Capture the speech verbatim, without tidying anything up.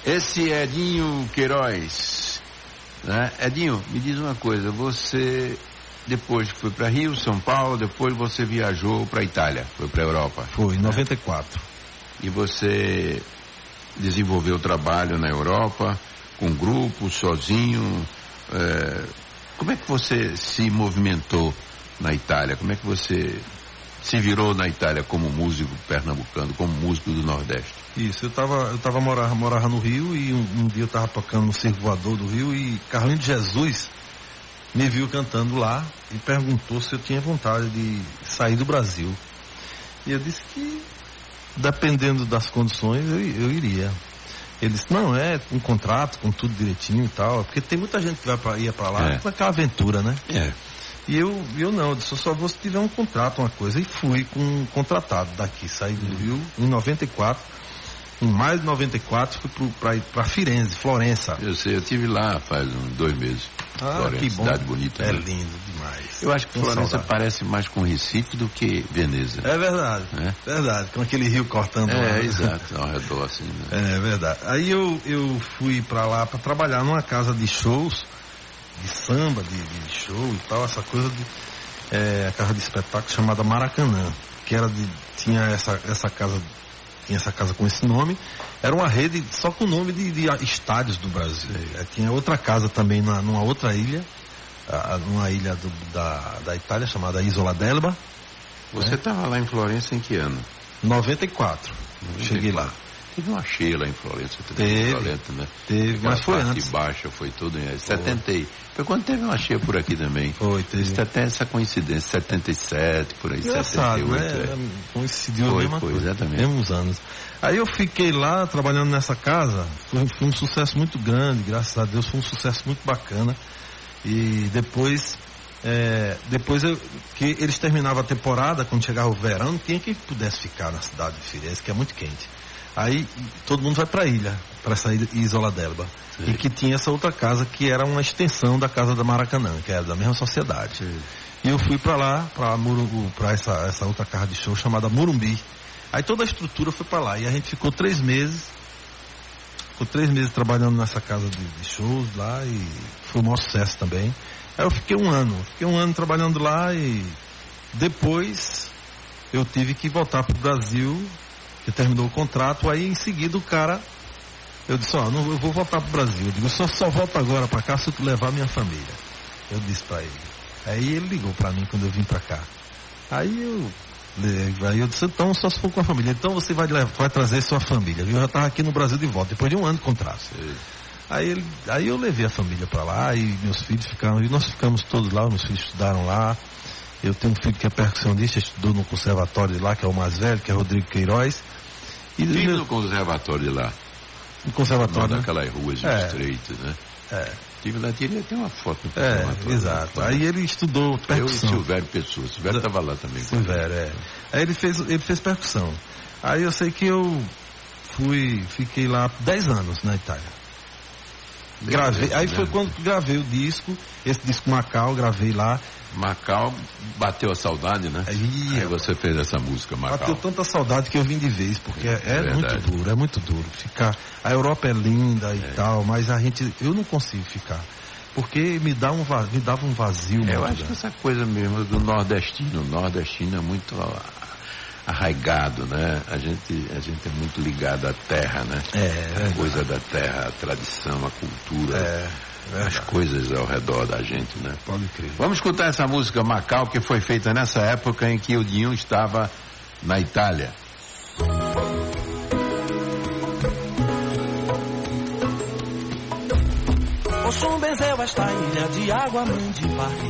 Esse Edinho Queiroz, né? Edinho, me diz uma coisa, você depois foi para Rio, São Paulo, depois você viajou para Itália, foi para Europa? Foi, em noventa e quatro. E você desenvolveu trabalho na Europa, com grupo, sozinho, é... como é que você se movimentou na Itália? Como é que você se virou na Itália como músico pernambucano, como músico do Nordeste? Isso, eu tava, eu tava morava, morava no Rio e um, um dia eu tava tocando no Circo Voador do Rio e Carlinhos de Jesus me viu cantando lá e perguntou se eu tinha vontade de sair do Brasil. E eu disse que, dependendo das condições, eu, eu iria. Ele disse, não, é um contrato com tudo direitinho e tal, porque tem muita gente que vai pra, ia pra lá, é. com aquela aventura, né? É. E eu, eu não, eu disse, eu só vou se tiver um contrato, uma coisa. E fui com um contratado daqui, saí do Rio em noventa e quatro. Em maio de noventa e quatro, fui para Firenze, Florença. Eu sei, eu estive lá faz uns dois meses. Ah, Florença, que bom. Cidade bonita. É né? lindo demais. Eu acho que Com Florença saudade. parece mais com Recife do que Veneza. É verdade, É? verdade, com aquele rio cortando É, lá. exato, ao redor assim. Né? É verdade. Aí eu, eu fui para lá para trabalhar numa casa de shows, de samba, de, de show e tal, essa coisa de é, a casa de espetáculo chamada Maracanã, que era de, tinha essa, essa casa, tinha essa casa com esse nome, era uma rede só com o nome de, de estádios do Brasil. É, tinha outra casa também na, numa outra ilha, a, numa ilha do, da, da Itália chamada Isola d'Elba. Você estava né? lá em Florença em que ano? noventa e quatro. noventa e quatro. Cheguei lá. Teve uma cheia lá em Florença. Teve, Violento, né? teve, mas foi parte antes. baixa, foi tudo em setenta. Foi quando teve uma cheia por aqui também. Foi, teve. Isso até essa coincidência, setenta e sete, por aí, Engraçado, setenta e oito. né? É. Coincidiu Foi, a mesma foi, coisa. exatamente. Mesmos anos. Aí eu fiquei lá trabalhando nessa casa, foi, foi um sucesso muito grande, graças a Deus, foi um sucesso muito bacana. E depois, é, depois eu, que eles terminavam a temporada, quando chegava o verão, não tinha quem pudesse ficar na cidade de Firenze, que é muito quente. Aí todo mundo vai para a ilha, para essa ilha Isola d'Elba. E que tinha essa outra casa que era uma extensão da casa da Maracanã, que era da mesma sociedade. Sim. E eu fui para lá, para essa, essa outra casa de show chamada Morumbi. Aí toda a estrutura foi para lá. E a gente ficou três meses, ficou três meses trabalhando nessa casa de, de shows lá e foi um maior sucesso também. Aí eu fiquei um ano, fiquei um ano trabalhando lá e depois eu tive que voltar para o Brasil, que terminou o contrato. Aí em seguida o cara, eu disse, ó, oh, não, eu vou voltar para o Brasil. Eu digo, eu só, só volto agora para cá se eu levar minha família. Eu disse para ele. Aí ele ligou para mim quando eu vim para cá. Aí eu, aí eu disse, então só se for com a família. Então você vai, levar, vai trazer sua família. Eu já estava aqui no Brasil de volta, depois de um ano de contrato. Aí, ele, aí eu levei a família para lá e meus filhos ficaram, e nós ficamos todos lá, meus filhos estudaram lá. Eu tenho um filho que é percussionista, estudou no conservatório de lá, que é o mais velho, que é Rodrigo Queiroz. E meu... no conservatório de lá? No conservatório. Naquelas ruas é. estreitas, né? É. Tive lá, tirei até uma foto no conservatório. É, exato. Aí ele estudou percussão. Eu e Silvério Pessoa. Silvério estava lá também. Silvério, é. Aí ele fez, ele fez percussão. Aí eu sei que eu fui, fiquei lá dez anos na Itália. Gravei, aí foi quando gravei o disco, esse disco Macau, gravei lá. Macau bateu a saudade, né? Aí, aí você fez essa música, Macau. Bateu tanta saudade que eu vim de vez, porque é, é muito duro, é muito duro ficar. A Europa é linda e é. tal, mas a gente, eu não consigo ficar. Porque me, dá um, me dava um vazio. É, eu acho grande. Que essa coisa mesmo do nordestino, o nordestino é muito arraigado, né? A gente, a gente é muito ligado à terra, né? É, a coisa da terra, a tradição, a cultura. É. As coisas ao redor da gente, né? Pode crer. Vamos escutar essa música Macau, que foi feita nessa época em que o Dinho estava na Itália. Oxum benzeu esta ilha de água, mãe de barriga.